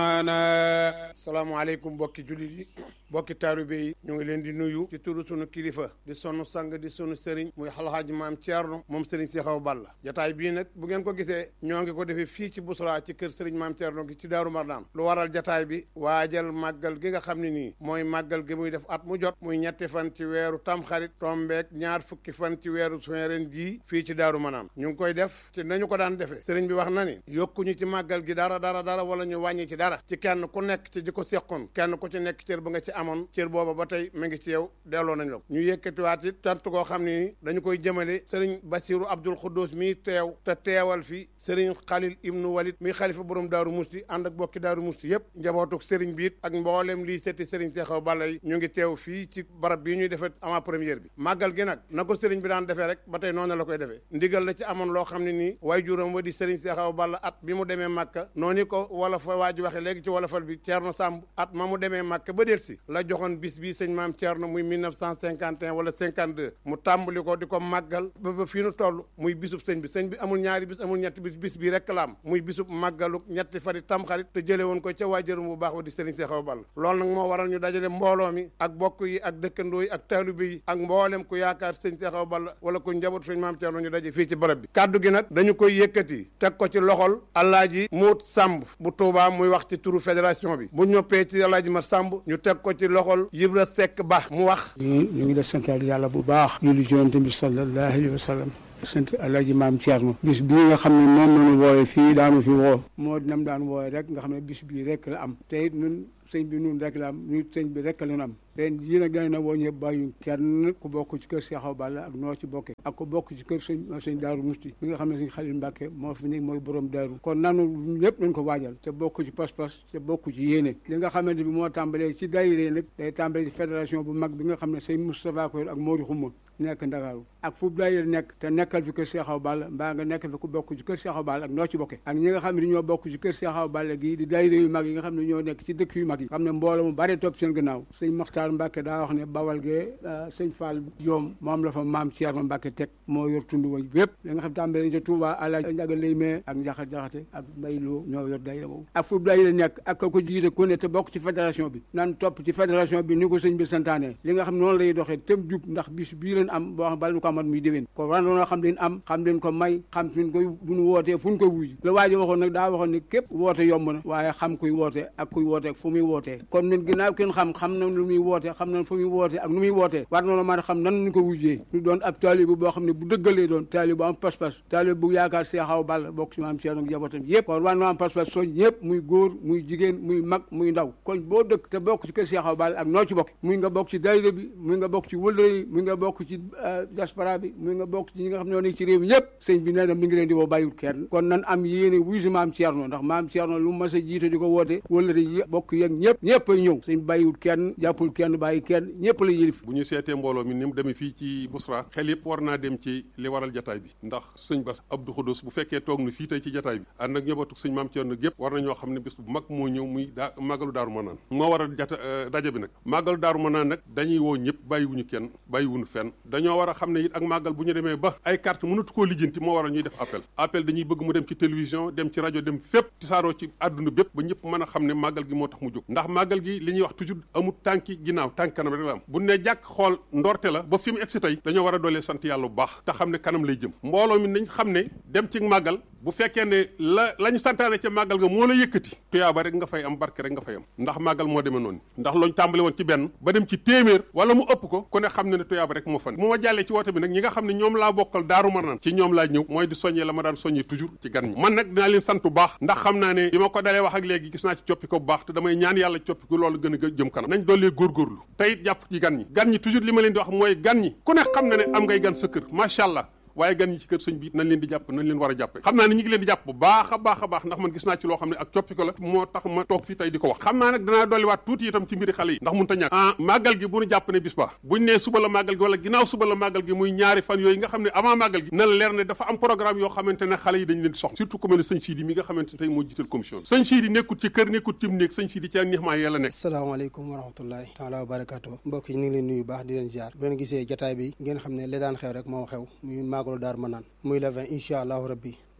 salaamaaleykum mbokki jullit yi mbokki taalibe yi ñu ngi leen di nuyu ci turu sunu kilifa di sunu sang di sunu sëriñ muy alxaaji maam Thierno moom sëriñ Cheikh Awa Balla jataay bii nag bu ngeen ko gisee ñoo ngi ko defee fii ci Bousra ci kër sëriñ maam Thierno gi ci Daaru Marnaan lu waral jataay bi waajal màggal gi nga xam ne nii mooy màggal gi muy def at mu jot muy ñetti fan ci weeru tamxarit tombeek ñaar fukki fan ci weeru juin ren jii fii ci Daaru Marnaan ñu ngi koy def ci nañu ko daan defee sëriñ bi wax na ni yokkuñu ci màggal gi dara wala ñu wàññi ci dara ci kenn ku nekk ci di ko seqoon kenn ku ci nekk cër ba nga ci amoon cër booba ba tey mu ngi ci yow delloo nañ la ko ñu yëkkatiwaat it cant koo xam ne dañu koy jëmale sëriñ Basiru Abdul Xuddus mii teew te teewal fi sëriñ Xalil Ibnu Walid mi xalifa borom Daaru Musti ànd ak bokki Daaru Musti yëpp njabootuk sëriñ biit ak mboolem lii setti sëriñ Cheikh Awa Balla yi ñu ngi teew fii ci barab bii ñuy defee avant première bi màggal gi nag na ko sëriñ bi daan defee rek ba tey noonu la koy defee ndigal la ci amoon loo xam ne nii waajuram wa di sëriñ Cheikh Awa Balla at bi mu demee Màkka noonu ko wala fa waa ji waxe léegi ci wolofal bi Thierno Samb at ma mu demee Màkka ba delsi la joxoon bis bi sëñ maam Thierno muy 1951 wala 52 mu tàmbali ko di ko màggal ba fii nu toll muy bisub sëñ bi amul ñaari bis amul ñetti bis bi rek la am muy bisub màggalu ñetti fari tamxarit te jële woon ko ca waajuram bu baax wa di sëriñ Cheikh Awa Balla loolu nag moo waral ñu dajale mbooloo mi ak bokk yi ak dëkkandoo yi ak taalibe yi ak mboolem ku yaakaar sëñ Cheikh Awa Balla wala ku njaboot sëñ maam Thierno ñu daje fii ci barab bi kaddu gi nag dañu koy yëkkati teg ko ci loxol Alaaji Muut Samb bu Tuubaa muy wax ci turu fédération bi bu ñoppee ci Alaaji Ma Samb ñu teg ko ci loxol Yibra Seck Ba mu wax ñu ngi def santal yàlla bu baax julli ci Yonent bi sallallahu alayhi wa sallam sant Alaaji Maam Thierno bis bii nga xam ne moom lañu wooye fii daanu fi woo moo dinam daan wooye rek nga xam ne bis bii rek la am te it ñun sëñ bi nun rek la am ñu sëñ bi rek la ñu am ren jii nag dañ na woo ñëpp bàyyu kenn ku bokk ci kër Cheikh Awa Balla ak noo ci bokkee ak ku bokk ci kër sëñ Daaru Musti bi nga xam ne sëñ Xalil Mbàkke moo fi nekk mooy borom daaru kon nanu lépp nañ ko waajal te bokk ci pas-pas te bokk ci yéene li nga xamante bi moo tàmbalee ci daayira nag day tàmbalee ci fédération bu mag bi nga xam ne sëñ Moustapha Koy ak Modou Xuma nekk Ndakaaru ak fu daayira nekk te nekkal fi kër Cheikh Awa Balla mbaa nga nekk fi ku bokk ci kër Cheikh Awa Balla ak noo ci bokkee ak ñi nga xam ne ñoo bokk ci kër Cheikh Awa Balla gii di daayira yu mag yi nga xam ne ñoo nekk ci dëkk yu mag yi xam ne mbooloo mu bari topp seen gannaaw sëñ Maxtaar Mbàkke daa wax ne Bawal gee sëñ Fall Joom moom la fa maam Thierno Mbàkke teg moo yor tund wa yépp li nga xam tàmbalee ci Touba Alaaji Njaga Lay mee ak Jaxate ak Mbay Lo ñoo yor daayira boobu ak fu daayira nekk ak ko jiite ku ne te bokk ci fédération bi nan topp ci fédération bi ni ko sëñ bi santaane li nga xam noonu lay doxee tëm jub ndax bis bii leen am boo xam bala ñu ko amat muy déwén ko war na xam leen am xam leen ko may xam fuñ koy bu ñu wootee fu ñu koy wuji la waaji waxoon nag daa waxoon ni képp woote yomb na waaye xam kuy woote ak kuy woote ak fu muy wootee kon ñun ginnaaw kenn xam na lu muy woote xam na fu muy woote ak nu muy wootee war na mën a xam nan ñu ko wujjee ñu doon ab taalibe boo xam ne bu dëggalee doon taalibe bu am pas-pas taalibe bu yaakaar Cheikh Awa Balla bokk ci maam Thierno ak njabootam yëpp kon war na am pas-pas soñ ñëpp muy góor muy jigéen muy mag muy ndaw kon boo dëkk te bokk ci kër Cheikh Awa Balla ak noo ci bokk muy nga bokk ci daayira bi muy nga bokk ci wëllëre yi muy nga bokk ci diaspora bi muy nga bokk ci ñi nga xam ne ñoo nekk ci réew mi ñëpp sëñ bi nee na mi ngi leen di woo bàyyiwul kenn kon nan am yéene wuy si maam Thierno ndax maam Thierno lu mas a jiite di ko woote wëllëre yi bokk yeeg ñëpp ay ñëw sëñ bàyyiwul kenn jàppul kenn bàyyi kenn ñëpp la yëlif bu ñu seetee mbooloo mi ni mu demee fii ci Bousra xel yëpp war naa dem ci li waral jataay bi ndax sëñ Bass Abdou Khoudous bu fekkee toog na fii tey ci jataay bi ànd ak njabootu sëñ maam Thierno gépp war na ñoo xam ne bés bu mag moo ñëw muy màggalu Daaru Manaan moo waral daje bi nag màggalu Daaru Manaan nag dañuy woo ñëpp bàyyiwuñu kenn bàyyiwuñu fenn dañoo war a xam ne it ak màggal bu ñu demee ba ay carte mënatu koo lijjanti moo waral ñuy def appel dañuy bëgg mu dem ci télévision dem ci rajo dem fépp ci saaroo ci àdduna bépp ba ñëpp mën a xam ne màggal gi moo tax mu jóg ndax màggal gi li ñuy wax toujours amul tànki ginnaaw tànk kanam rek la am bu ne jàkk xool ndorte la ba fi mu egsi tey dañoo war a doolee sant yàlla bu baax te xam ne kanam lay jëm mbooloo mi nañ xam ne dem ci màggal bu fekkee ne lañu santaane ca màggal ga moo la yëkkati tuyaaba rek nga fay am barke rek nga fay am ndax màggal moo demee noonu ndax looñu tàmbale woon ci benn ba dem ci téeméer wala mu ëpp ko ku ne xam ne ne tuyaaba rek moo fan mu ma jàllee ci woote bi nag ñi nga xam ne ñoom laa bokkal Daaru Marnaan ci ñoom laa ñëw mooy di soññee la ma daan soññee toujours ci gan ñi man nag dinaa leen sant bu baax ndax xam naa ne bi ma ko dalee wax ak léegi gis naa ci coppi ko bu baax te damay ñaan yàlla coppi ko loolu gën a jëm kanam nañ doolee góorgóorlu te it jàpp ci gan ñi toujours li ma leen di wax mooy gan ñi ku ne xam na ne am ngay gan sa kër macha allah waaye gan ñi ci kër sëñ bi nañ leen di jàpp nañ leen war a jàppe xam naa ne ñu ngi leen di jàpp bu baax a baax ndax man gis naa ci loo xam ne ak coppi ko la moo tax ma toog fii tey di ko wax xam naa nag danaa dolliwaat tuuti itam ci mbiri xale yi ndax mun ta ñàkk màggal gi bu ñu jàpp ne bis ba buñ nee suba la màggal gi wala ginnaaw suba la màggal gi muy ñaari fan yooyu nga xam ne avant màggal gi na la leer ne dafa am programme yoo xamante ne xale yi dañ leen di soxla surtout ku mel ne sëñ Sidi mi nga xamante ne tey moo jiital commission bi sëñ Sidi nekkut ci kër nekkut ci néeg sëñ Sidi ci neex maa yàlla nekk. asalaamaaleykum wa rahmatullahi taala wa barakatuh mbokk yi ñu ngi leen nuyu baax di leen ziar bu ngeen gisee jataay bi ngeen xam ne li daan xew rek moo xew muy màggalu Daaru Manaan muy le 20 incha allahu rabbi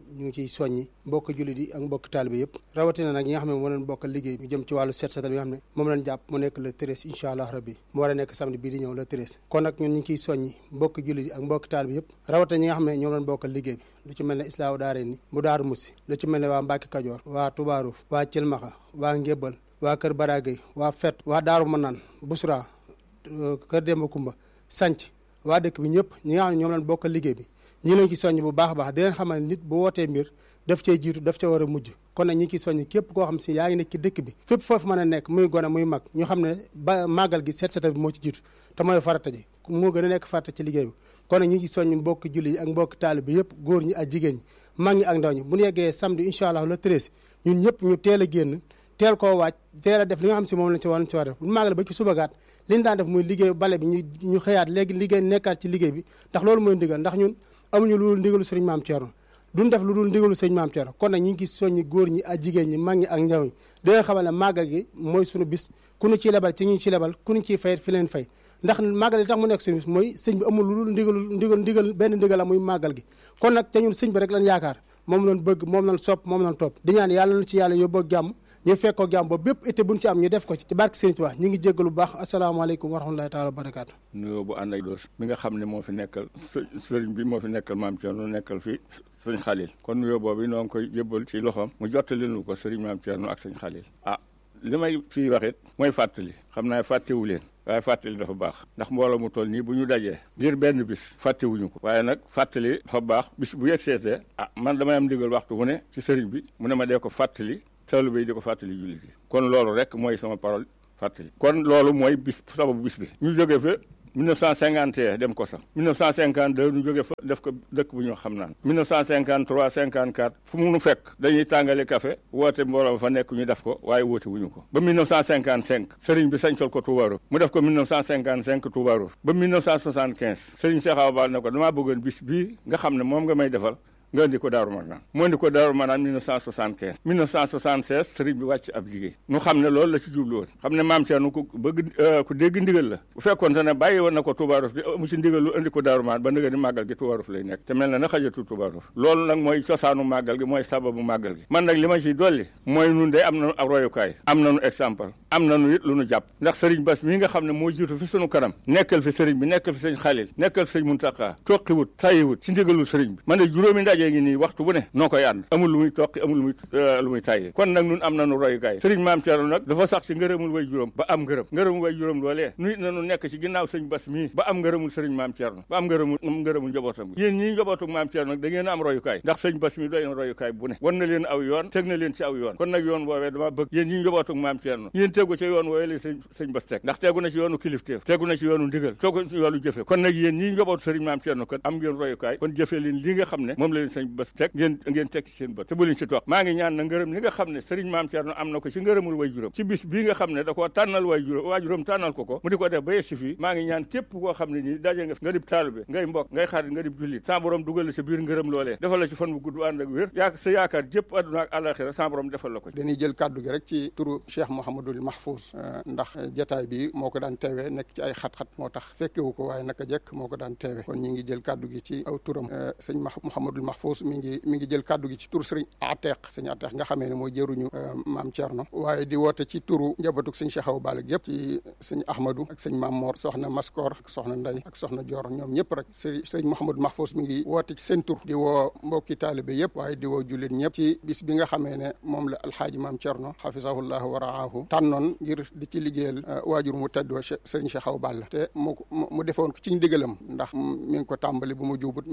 ñu ngi ciy soññi mbokk jullit yi ak mbokk taalibe yëpp rawatina nag ñi nga xam ne moo leen bokkal liggéey ñu jëm ci wàllu set setal bi nga xam ne moom lañ jàpp mu nekk le 13 incha allah rabbi mu war a nekk samedi bii di ñëw le 13 kon nag ñun ñu ngi ciy soññi mbokk jullit yi ak mbokk taalibe yëpp rawatina ñi nga xam ne ñoom lañ bokkal liggéey bi lu ci mel ne Islaahu Daarayni bu Daaru Musi lu ci mel ne waa Mbàkke Kajoor waa Touba Rouf waa Cilmaxa waa Ngébbal waa Kër Baragay waa Fet waa Daaru Manaan Busra Kër Demba Kumba Sanc waa dëkk bi ñëpp ñi nga xam ne ñoom lañ bokkal liggéey bi ñi leen ci soññ bu baax a baax di leen xamal nit bu wootee mbir daf cee jiitu daf ca war a mujj kon nag ñi ngi ciy soññ képp koo xam si yaa ngi nekk ci dëkk bi fépp foofu mën a nekk muy gone muy mag ñu xam ne ba màggal gi set setal bi moo ci jiitu te mooy farata ji moo gën a nekk farata ci liggéey bi kon nag ñi ngi soññ mbokki julli yi ak mbokki taalib bi yëpp góor ñi ak jigéen ñi mag ñi ak ndaw ñi bu ñu yeggee samedi incha allah le 13 ñun ñëpp ñu teel a génn teel koo waaj teel a def li nga xam si moom lañ ci war a def bu màggal ba ci subagaat li ñu daan def muy liggéey bale bi ñu xëyaat léegi liggéey nekkaat ci liggéey bi ndax loolu mooy ndigal ndax ñun amuñu lu dul ndigalu sëriñ Maam Thierno duñ def lu dul ndigalu sëriñ Maam Thierno kon nag ñi ngi soññi góor ñi ak jigéen ñi mag ñi ak ndaw ñi danga xamal ne màggal gi mooy suñu bis ku ñu ciy lebal ci ñu ci lebal ku ñu ciy fayet fi leen fay ndax màggal gi tax mu nekk suñu bis mooy sëñ bi amul lu dul ndigal benn ndigal la muy màggal gi kon nag te ñun sëñ bi rek lañ yaakaar moom lañ bëgg moom lañ sopp moom lañ topp di ñaan yàlla na ci yàlla yóbboo jàmm ñu fekk ko jàmm boobu bépp été buñ ci am ñu def ko ci barke Sëriñ Tuubaa ñu ngi jéggalu bu baax asalaamaaleykum wa rahmatulahi taala wa barakaatu nuyoo bu ànd ak doos mi nga xam ne moo fi nekkal sëriñ bi moo fi nekkal Maam Thierno nekkal fi sëñ Xalil kon nuyoo boobu noo ngi koy jébbal ci loxoom mu jottali nu ko sëriñ Maam Thierno ak sëñ Xalil li may fii waxit mooy fàttali xam naa fàttewu leen waaye fàttali dafa baax ndax mbooloo mu toll nii bu ñu dajee ngir benn bis fàttewuñu ko waaye nag fàttali dafa baax bis bu yegg seetee man damay am ndigal waxtu mu ne ci sëriñ bi mu ne ma dee ko fàttali taalibe yi di ko fàttali jullit yi kon loolu rek mooy sama parole fàttali kon loolu mooy bis sababu bis bi ñu jógee fa 1951 dem ko sax 1952 ñu jógee fa def ko dëkk bu ñu xam naan 1953 54 fu mu nu fekk dañuy tàngale café woote mbooloo fa nekk ñu def ko waaye woote wuñu ko ba 1955 sëriñ bi sañcal ko Touba Rouf mu def ko 1955 Touba Rouf ba 1975 sëriñ Cheikh Awa Balla ne ko damaa bëggoon bis bii nga xam ne moom nga may defal nga indi ko Daaru Manaan mu indi ko Daaru Manaan 1975 1976 sëriñ bi wàcc ab liggéey ñu xam ne loolu la ci jublu woon xam ne Maam Thierno ku bëgg ku dégg ndigal la bu fekkoon te ne bàyyi woon na ko Touba Rouf mu ci ndigal lu indi ko Daaru Manaan ba nga ni màggal gi Touba Rouf lay nekk te mel na xajatu Touba Rouf loolu nag mooy cosaanu màggal gi mooy sababu màggal gi man nag li ma ciy dolli mooy nun de am nañu ab royukaay am nañu exemple am nañu it lu nu jàpp ndax sëriñ Bass mii nga xam ne moo jiitu fi sunu kanam nekkal fi sëriñ bi nekkal fi sëñ Xalil nekkal fi sëñ Muntaxa toqiwut tayiwut ci ndigalul sëriñ bi man de juróomi ndaje ngi nii waxtu bu ne noo koy ànd amul lu muy toqi amul lu muy tàyyee kon nag nun am nañu royukaay sëriñ Maam Thierno nag dafa sax ci ngërëmul way juróom ba am ngërëmul way juróom loolee nuy nañu nekk ci ginnaaw sëñ Bass mii ba am ngërëmul sëriñ Maam Thierno ba am ngërëmul njabootam yéen ñii njabootu Maam Thierno nag da ngeen am royukaay ndax sëñ Bass mii doy na royukaay bu ne wan na leen aw yoon teg na leen ci aw yoon kon nag yoon woowee dama bëgg yéen ñii njabootu Maam Thierno yéen tegu ci yoon woowee la sëñ Bass teg ndax tegu na ci yoonu kilifteef tegu na ci yoonu ndigal tegu ci yoonu jëfe kon nag yéen ñii njabootu sëriñ Maam Thierno kat am ngeen royukaay kon jëfe leen li nga xam ne moom la leen sëñ Bass teg ngeen teg ci seen bët te bu leen ci toog maa ngi ñaan na ngërëm li nga xam ne sëriñ Maam Thierno am na ko ci ngërëmul way juróom ci bis bii nga xam ne da koo tànnal waajuróom tànnal ko mu di ko def ba yegg si fii maa ngi ñaan képp koo xam ne nii daje nga dib taalibe ngay mbokk ngay xarit nga dib jullit sa borom dugal la sa biir ngërëm loolee defal la ci fan bu gudd ànd ak wér sa yaakaar jëpp àdduna ak àllaxira sa borom defal la ko dañuy jël kàddu gi rek ci turu Cheikh Mouhamadoul Mahfouz ndax jataay bi moo ko daan teewee nekk ci ay xat-xat moo tax fekkewu ko waaye naka jekk moo ko daan teewee kon ñi ngi jël kàddu gi ci aw turam sëñ Mouhamadoul Mahfouz mi ngi jël kàddu gi ci tur sëriñ sëñ Ateq nga xamee ne mooy jëruñu Maam Thierno waaye di woote ci turu njabatuk sëñ Cheikh Awa Balla yëpp ci sëñ Ahmadou ak sëñ Maam Mor soxna Maskor ak soxna Nday ak soxna Dior ñoom ñëpp rek sëriñ Mouhamadou Mahfouz mi ngi woote ci seen tur di woo mbokki taalibe yëpp waaye di woo jullit ñëpp ci bis bi nga xamee ne moom la alxaaji Maam Thierno xafisahullahu wa raahu tànnoon ngir di ci liggéeyal waajur mu tedd wa sëriñ Cheikh Awa Balla te mu defoon ko ci ndigalam ndax mi ngi ko tàmbali bu mu juubut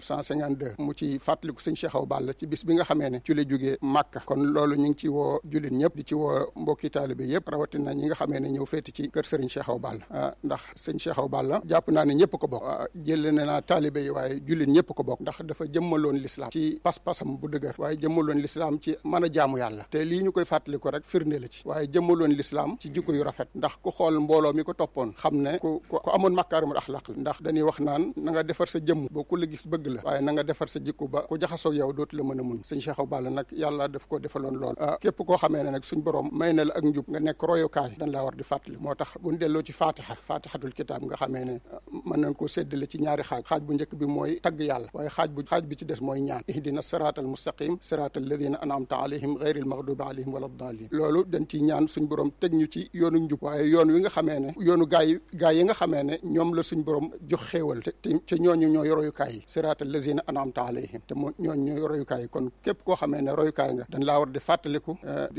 1952 mu ci fàttaliku sëñ Cheikh Awa Balla ci bis bi nga xamee ne ci la jógee Màkka kon loolu ñu ngi ci woo jullit ñëpp di ci woo mbokki taalibe yëpp rawatina ñi nga xamee ne ñëw féeti ci kër sëriñ Cheikh Awa Balla ndax sëñ Cheikh Awa Balla jàpp naa ne ñëpp ko bokk jële ne naa taalibe yi waaye jullit ñëpp ko bokk ndax dafa jëmmaloon lislaam ci pas-pasam bu dëgër waaye jëmmaloon lislaam ci mën a jaamu yàlla te lii ñu koy fàttali ko rek firnde la ci waaye jëmmaloon lislaam ci jikko yu rafet ndax ku xool mbooloo mi ko toppoon xam ne ku amoon makaarimul axlaaq la ndax dañuy wax naan na nga defar sa jëmm boo ku la gis bëgg la waaye na nga defar sa jikko ba ku jaxasoo yow dootu la mën a muñ sëñ Cheikh Awa Balla nag yàlla daf ko defaloon lool képp koo xamee ne nag suñ borom may na la ak njub nga nekk royukaay dañ laa war di fàttali moo tax buñ delloo ci fatihatul kitaab nga xamee ne mën nañ koo séddale ci ñaari xaaj bu njëkk bi mooy tagg yàlla waaye xaaj bi ci des mooy ñaan ihdina siraatal mustaqim siraatal ladina an'amta alayhim ghayril maghdubi alayhim wala daalin loolu dañ ciy ñaan suñ borom teg ñu ci yoonu njub waaye yoon wi nga xamee ne yoonu gaay yi nga xamee ne ñoom la suñ borom jox xéewal te ñooñu ñooy royukaay yi siraatal ladina an'amta alayhim te ñooñu ñooy royukaay yi kon képp koo xamee ne royukaay nga dañ laa war di fàttaliku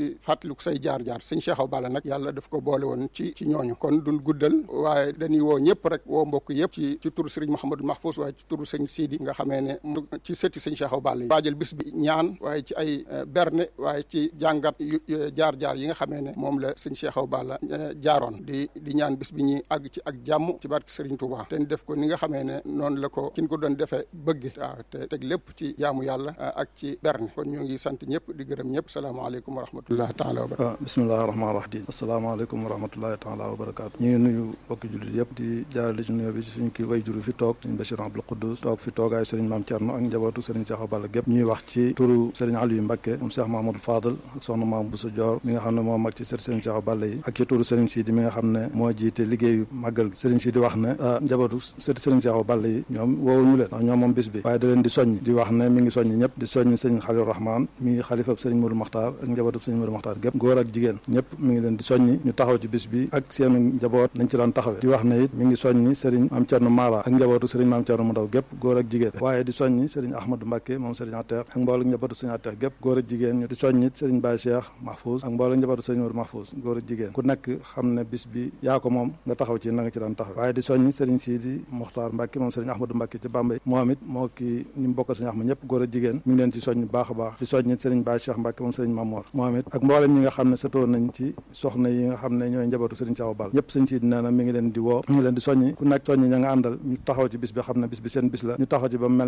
say jaar-jaar sëñ Cheikh Awa Balla nag yàlla daf ko boole woon ci ñooñu kon duñ guddal waaye dañuy woo ñëpp rek woo mbokk yëpp ci turu sëriñ Mouhamadou Mahfous waaye ci turu sëñ Sidi nga xamee ne ci sëti sëñ Cheikh Awa Balla yi waajal bis bi ñaan waaye ci ay berne waaye ci jàngat jaar-jaar yi nga xamee ne moom la sëñ Cheikh Awa Balla jaaroon di ñaan bis bi ñuy àgg ci ak jàmm ci barke Sëriñ Touba te def ko ni nga xamee ne noonu la ko kin ko doon defee bëgg waaw te teg lépp ci jaamu yàlla ak ci berne kon ñoo ngi sant ñëpp di gërëm ñëpp salaamaaleykum wa rahmatullahi taala wa barakatu bismillahi rahmaani rahim asalaamaaleykum wa rahmatullahi taala wa barakatu ñu ngi nuyu bokki jullit yëpp di jaarale ci nuyoo bi ci suñu kii way juru fi toog sëriñ Bachir Abdou Khoudous toog fi toogaayu sëriñ Maam Thierno ak njabootu sëriñ Cheikh Awa Balla gépp ñuy wax ci turu sëriñ Aliou Mbacké moom Cheikh Mahamadou Fadal ak soxna Maam Bousso Dior mi nga xam ne moo mag ci sët sëriñ Cheikh Awa Balla yi ak ci turu sëriñ Sidi mi nga xam ne moo jiite liggéeyu màggal sëriñ Sidi wax ne njabootu sët sëriñ Cheikh Awa Balla yi ñoom woowuñu leen ndax ñoom moom bis bi waaye da leen di soññ di wax ne mi ngi soññ ñëpp di soññ sëriñ Khalil Rahman mi ngi xalifab sëriñ Modou Makhtar ak njabootu sëriñ Modou Makhtar gépp góor ak jigéen ñëpp mi ngi leen di soññi ñu taxaw ci bis bi ak seen njaboot nañ ci daan taxawee di wax ne it mi ngi soññi sëriñ Maam Thierno Mara ak njabootu sëriñ Maam Thierno mu ndaw gépp góor ak jigéen waaye di soññi sëriñ Ahmadou Mbacké moom sëriñ Ateex ak mbooloo njabootu sëriñ Ateex gépp góor ak jigéen ñu di soññi sëriñ Baye Cheikh Mahfouz ak mbooloo njabootu sëriñ Modou Mahfouz góor ak jigéen ku nekk xam ne bis bi yaa ko moom nga taxaw ci na nga ci daan taxaw waaye di soññi sëriñ Sidi Mokhtar Mbacké moom sëriñ Ahmadou Mbacké ci Bambey moom it moo ki ñu bokk sëriñ Ahmad ñëpp góor ak jigéen mi ngi leen ci soññ baax a baax di soññi sëriñ Baye Cheikh Mbacké moom sëriñ Mamor moom it ak mboolem ñi nga xam ne sëtoo nañ ci soxna yi nga xam ne ñooy njabootu sëriñ Cheikh Awa Balla ñëpp sëñ Sidi nee na mi ngi leen di woo mi ngi leen di soññi ku nekk soññi ña nga àndal ñu taxaw ci bis bi xam ne bis bi seen bis la ñu taxaw ci ba mel